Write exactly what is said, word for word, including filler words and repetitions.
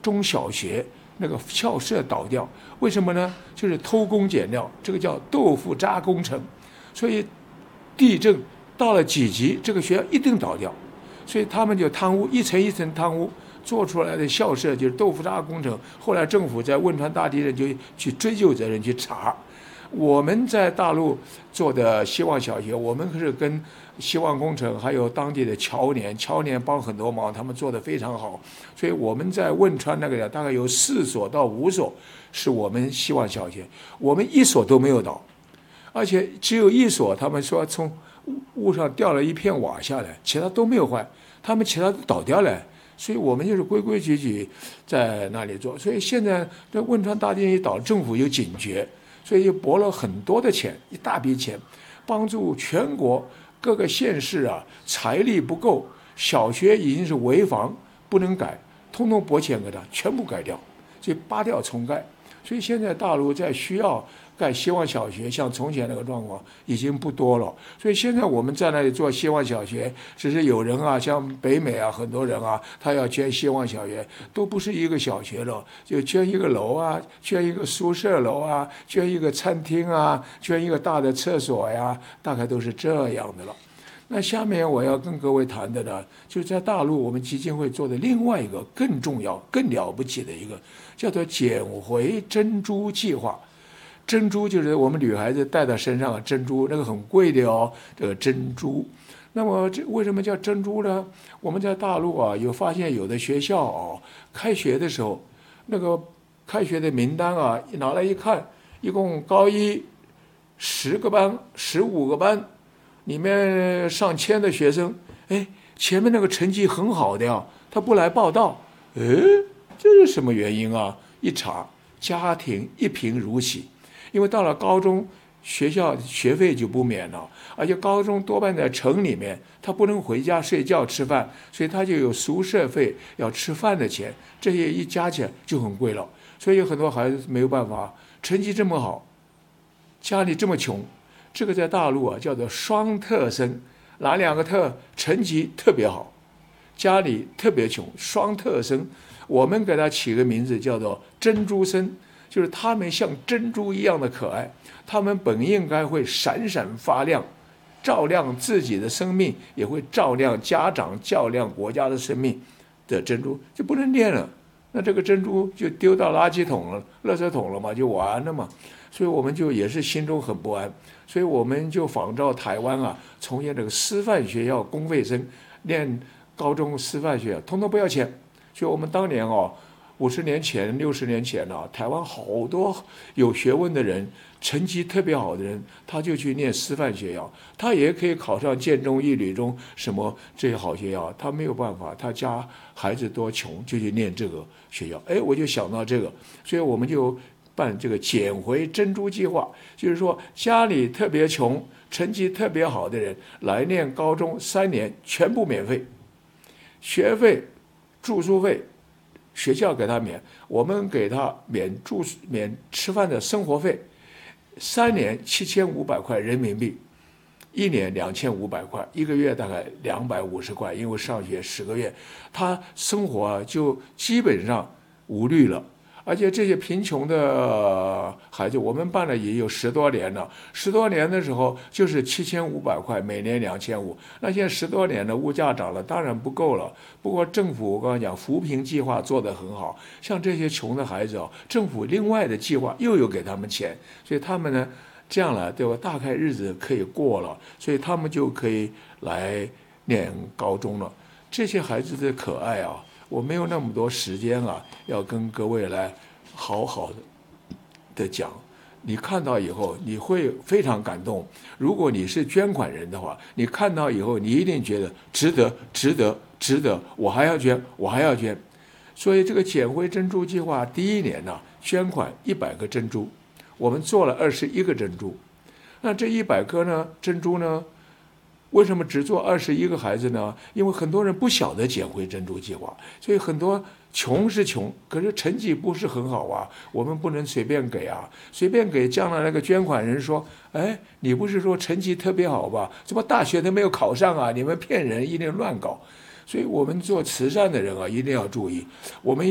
中小学那个校舍倒掉，为什么呢？就是偷工减料，这个叫豆腐渣工程。所以地震到了几级，这个学校一定倒掉。所以他们就贪污，一层一层贪污，做出来的校舍就是豆腐渣工程。后来政府在汶川大地震就去追究责任去查。我们在大陆做的希望小学，我们是跟希望工程还有当地的侨联，侨联帮很多忙，他们做得非常好。所以我们在汶川那个大概有四所到五所是我们希望小学，我们一所都没有倒，而且只有一所他们说从屋上掉了一片瓦下来，其他都没有坏，他们其他都倒掉了。所以我们就是规规矩矩在那里做。所以现在这汶川大地震一倒，政府有警觉。所以就拨了很多的钱，一大笔钱，帮助全国各个县市啊，财力不够，小学已经是危房不能改，通通拨钱给他，全部改掉，所以扒掉重盖。所以现在大陆在需要盖希望小学，像从前那个状况已经不多了。所以现在我们在那里做希望小学，只是有人啊，像北美啊，很多人啊，他要捐希望小学，都不是一个小学了，就捐一个楼啊，捐一个宿舍楼啊，捐一个餐厅啊，捐一个大的厕所呀，大概都是这样的了。那下面我要跟各位谈的呢，就是在大陆我们基金会做的另外一个更重要、更了不起的一个，叫做捡回珍珠计划。珍珠就是我们女孩子戴在身上的珍珠，那个很贵的哦，这个珍珠。那么这为什么叫珍珠呢？我们在大陆啊，有发现有的学校啊，开学的时候，那个开学的名单啊，拿来一看，一共高一十个班、十五个班，里面上千的学生，哎，前面那个成绩很好的呀，他不来报到，哎，这是什么原因啊？一查，家庭一贫如洗。因为到了高中，学校学费就不免了，而且高中多半在城里面，他不能回家睡觉吃饭，所以他就有宿舍费、要吃饭的钱，这些一加起来就很贵了。所以有很多孩子没有办法，成绩这么好，家里这么穷，这个在大陆啊叫做双特生，哪两个特？成绩特别好，家里特别穷，双特生。我们给他起个名字叫做珍珠生。就是他们像珍珠一样的可爱，他们本应该会闪闪发亮，照亮自己的生命，也会照亮家长、照亮国家的生命的珍珠，就不能念了。那这个珍珠就丢到垃圾桶了、垃圾桶了嘛，就完了嘛。所以我们就也是心中很不安，所以我们就仿照台湾啊，从业这个师范学校公费生念高中师范学校，通通不要钱。所以我们当年哦。五十年前、六十年前啊，台湾好多有学问的人，成绩特别好的人，他就去念师范学校，他也可以考上建中、一女中什么这些好学校，他没有办法，他家孩子多穷，就去念这个学校。哎，我就想到这个，所以我们就办这个捡回珍珠计划，就是说家里特别穷、成绩特别好的人来念高中三年，全部免费，学费、住宿费。学校给他免，我们给他免住免吃饭的生活费，三年七千五百块人民币，一年两千五百块，一个月大概两百五十块，因为上学十个月，他生活就基本上无虑了。而且这些贫穷的孩子，我们办了也有十多年了。十多年的时候就是七千五百块，每年两千五。那现在十多年的物价涨了，当然不够了。不过政府我刚才讲扶贫计划做得很好，像这些穷的孩子哦，政府另外的计划又有给他们钱，所以他们呢这样了，对吧？大概日子可以过了，所以他们就可以来念高中了。这些孩子的可爱啊！我没有那么多时间啊，要跟各位来好好的的讲。你看到以后，你会非常感动。如果你是捐款人的话，你看到以后，你一定觉得值得，值得，值得。我还要捐，我还要捐。所以这个捡回珍珠计划第一年呢、啊，捐款一百个珍珠，我们做了二十一个珍珠。那这一百颗呢珍珠呢？为什么只做二十一个孩子呢？因为很多人不晓得捡回珍珠计划，所以很多穷是穷，可是成绩不是很好啊，我们不能随便给啊，随便给，将来那个捐款人说，哎，你不是说成绩特别好吧？怎么大学都没有考上啊？你们骗人，一定乱搞。所以我们做慈善的人啊，一定要注意，我们